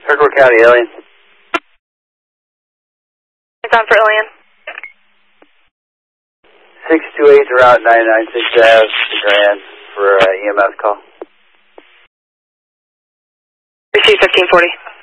Kirkwood County, Alien. It's on for Alien. 628 Route 996 Ave, Grand for EMS call. Receive 1540.